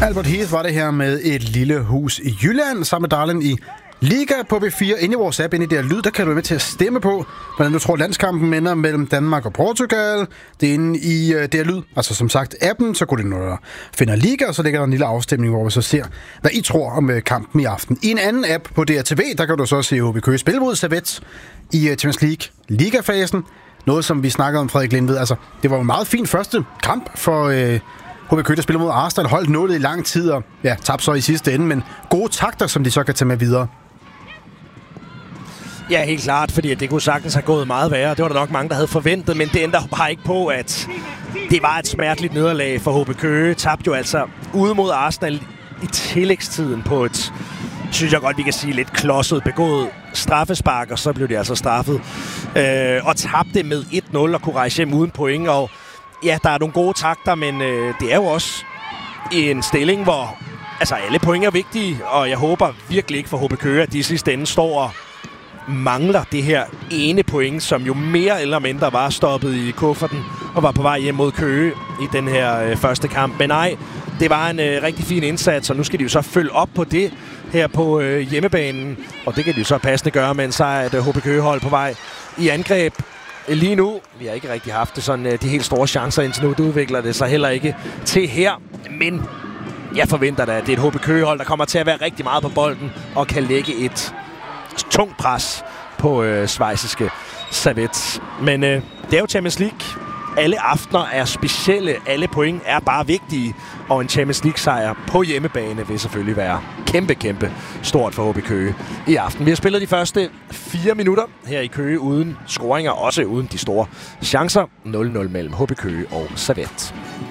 Albert Heath var det her med Et lille hus i Jylland, sammen med Darlin i Liga på B4. Inde i vores app, inde i der lyd, der kan du være med til at stemme på, hvordan du tror landskampen ender mellem Danmark og Portugal. Det er inde i der lyd, altså som sagt appen, så går det når du finder Liga, og så ligger der en lille afstemning, hvor vi så ser, hvad I tror om kampen i aften. I en anden app på DRTV, der kan du så se HB Køge spille mod Servette i Champions League Liga-fasen. Noget, som vi snakkede om, Frederik Lindved. Altså, det var en meget fin første kamp for HB Køge, der spiller mod Arsenal. Holdt nålet i lang tid og tabte så i sidste ende, men gode takter, som de så kan tage med videre. Ja, helt klart, fordi det kunne sagtens have gået meget værre. Det var der nok mange, der havde forventet, men det ændrer bare ikke på, at det var et smerteligt nederlag for HB Køge. Tabte jo altså ude mod Arsenal i tillægstiden på et, synes jeg godt, vi kan sige, lidt klodset begået straffespark, og så blev det altså straffet. Og tabte med 1-0 og kunne rejse hjem uden point. Og ja, der er nogle gode takter, men det er jo også en stilling, hvor altså, alle point er vigtige, og jeg håber virkelig ikke for HB Køge, at de i sidste ende står og mangler det her ene point, som jo mere eller mindre var stoppet i kufferten og var på vej hjem mod Køge i den her første kamp. Men nej, det var en rigtig fin indsats, og nu skal de jo så følge op på det her på hjemmebanen, og det kan de jo så passende gøre, men så er et HB Køge-hold på vej i angreb lige nu. Vi har ikke rigtig haft det sådan de helt store chancer indtil nu. Det udvikler det sig heller ikke til her, men jeg forventer da, at det er et HB Køge-hold, der kommer til at være rigtig meget på bolden og kan lægge et tungt pres på schweiziske Servette. Men det er jo Champions League. Alle aftener er specielle. Alle point er bare vigtige. Og en Champions League-sejr på hjemmebane vil selvfølgelig være kæmpe stort for HB Køge i aften. Vi har spillet de første 4 minutter her i Køge uden scoringer, også uden de store chancer. 0-0 mellem HB Køge og Servette.